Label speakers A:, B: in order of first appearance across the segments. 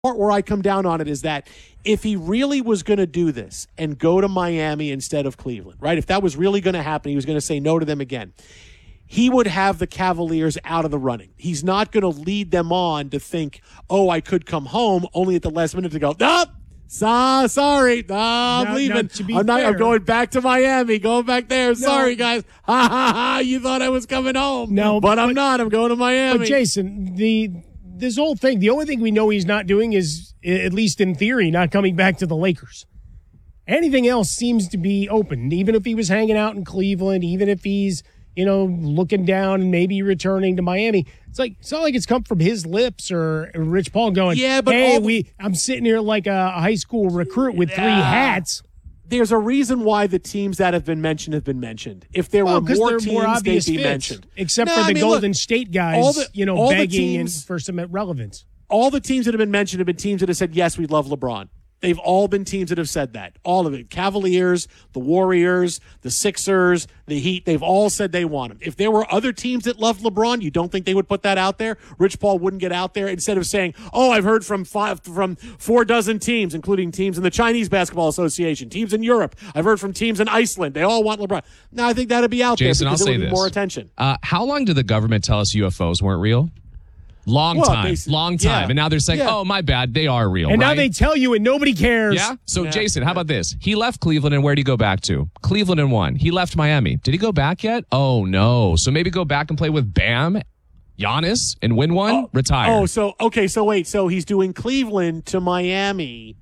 A: part where I come down on it is that if he really was going to do this and go to Miami instead of Cleveland, right? If that was really going to happen, he was going to say no to them again. He would have the Cavaliers out of the running. He's not going to lead them on to think, oh, I could come home, only at the last minute to go, nope. Sorry, I'm leaving. I'm going back to Miami. Going back there. Sorry, guys. Ha ha ha! You thought I was coming home.
B: No,
A: but I'm not. I'm going to Miami.
B: But Jason, this whole thing. The only thing we know he's not doing is, at least in theory, not coming back to the Lakers. Anything else seems to be open. Even if he was hanging out in Cleveland, even if he's looking down and maybe returning to Miami. It's not like it's come from his lips or Rich Paul going,
A: but
B: I'm sitting here like a high school recruit with 3 hats.
A: There's a reason why the teams that have been mentioned have been mentioned. If there were more teams, they'd be mentioned.
B: Except for the Golden State guys, begging for some relevance.
A: All the teams that have been mentioned have been teams that have said, yes, we love LeBron. They've all been teams that have said that. All of it. Cavaliers, the Warriors, the Sixers, the Heat, they've all said they want him. If there were other teams that loved LeBron, you don't think they would put that out there? Rich Paul wouldn't get out there instead of saying, oh, I've heard from 4 dozen teams, including teams in the Chinese Basketball Association, teams in Europe. I've heard from teams in Iceland. They all want LeBron. No, I think that would be out
C: Jason,
A: there because
C: I'll
A: it would
C: say
A: be more attention.
C: How long did the government tell us UFOs weren't real? Long time.
A: Yeah.
C: And now they're saying, oh, my bad, they are real.
B: And
C: right?
B: now they tell you and nobody cares.
C: Yeah? So, Jason, how about this? He left Cleveland, and where did he go back to? Cleveland and won. He left Miami. Did he go back yet? Oh, no. So maybe go back and play with Bam, Giannis, and win one? Retire.
A: Oh, so wait. So he's doing Cleveland to Miami,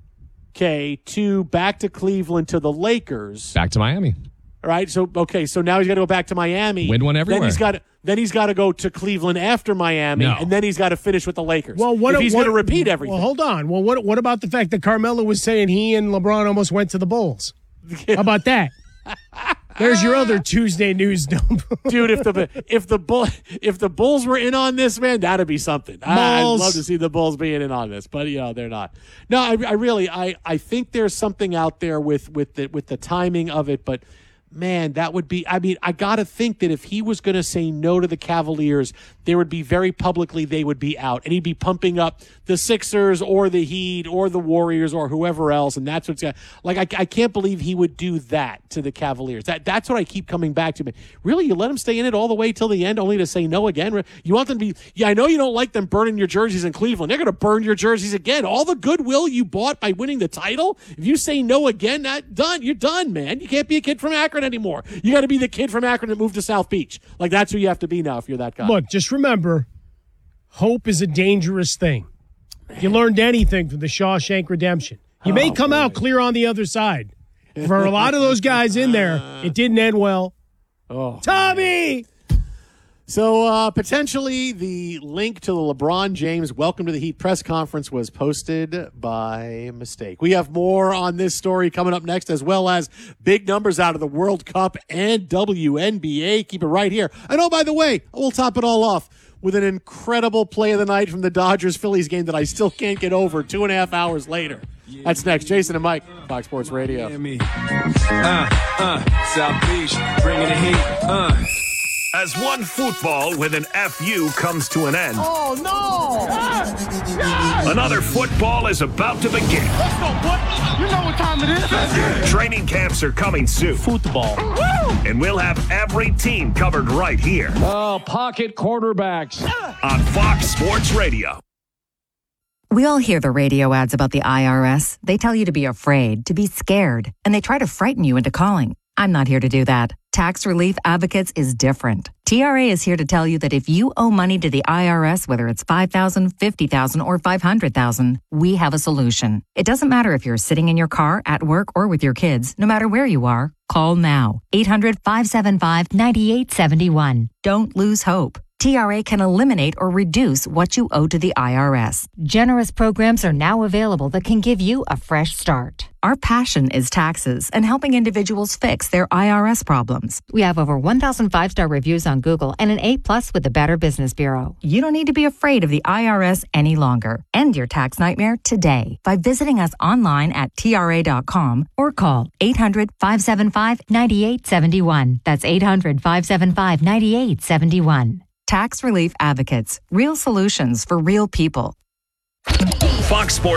A: back to Cleveland to the Lakers.
C: Back to Miami.
A: Right? So now he's got to go back to Miami.
C: Win one everywhere.
A: Then he's got to go to Cleveland after Miami, and then he's got to finish with the Lakers.
B: Well,
A: if he's going to repeat everything.
B: Well, hold on. Well, what about the fact that Carmelo was saying he and LeBron almost went to the Bulls? How about that? There's your other Tuesday news dump.
A: Dude, if the Bulls were in on this, man, that'd be something. I'd love to see the Bulls being in on this, but they're not. No, I think there's something out there with the timing of it, but man, that would be, I got to think that if he was going to say no to the Cavaliers, there would be very publicly they would be out. And he'd be pumping up the Sixers or the Heat or the Warriors or whoever else. And that's what's I can't believe he would do that to the Cavaliers. That's what I keep coming back to. But really, you let him stay in it all the way till the end only to say no again? You want them to be, I know you don't like them burning your jerseys in Cleveland. They're going to burn your jerseys again. All the goodwill you bought by winning the title, if you say no again, you're done, man. You can't be a kid from Akron anymore. You got to be the kid from Akron that moved to South Beach. That's who you have to be now if you're that guy.
B: Look, just remember, hope is a dangerous thing. If you learned anything from the Shawshank Redemption, you may come out clear on the other side. For a lot of those guys in there, it didn't end well. Tommy!
A: So potentially the link to the LeBron James Welcome to the Heat press conference was posted by mistake. We have more on this story coming up next, as well as big numbers out of the World Cup and WNBA. Keep it right here. And by the way, we'll top it all off with an incredible play of the night from the Dodgers-Phillies game that I still can't get over 2.5 hours later. That's next. Jason and Mike, Fox Sports Radio.
D: South Beach, bringing the heat.
E: As one football with an FU comes to an end.
F: Oh, no!
E: Another football is about to begin.
F: Let's go, boy. You know what time it is.
E: Training camps are coming soon.
F: Football.
E: And we'll have every team covered right here.
F: Pocket quarterbacks.
E: On Fox Sports Radio.
G: We all hear the radio ads about the IRS. They tell you to be afraid, to be scared, and they try to frighten you into calling. I'm not here to do that. Tax Relief Advocates is different. TRA is here to tell you that if you owe money to the IRS, whether it's $5,000, $50,000, or $500,000, we have a solution. It doesn't matter if you're sitting in your car, at work, or with your kids. No matter where you are, call now. 800-575-9871. Don't lose hope. TRA can eliminate or reduce what you owe to the IRS.
H: Generous programs are now available that can give you a fresh start.
G: Our passion is taxes and helping individuals fix their IRS problems.
H: We have over 1,000 5-star reviews on Google and an A+ with the Better Business Bureau.
G: You don't need to be afraid of the IRS any longer. End your tax nightmare today by visiting us online at TRA.com or call 800-575-9871. That's 800-575-9871. Tax Relief Advocates. Real solutions for real people.
E: Fox Sports